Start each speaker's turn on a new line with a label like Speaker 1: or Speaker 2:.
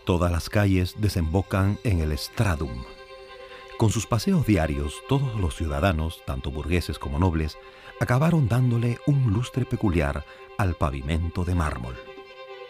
Speaker 1: Todas las calles desembocan en el Stradum. Con sus paseos diarios, todos los ciudadanos, tanto burgueses como nobles, acabaron dándole un lustre peculiar al pavimento de mármol.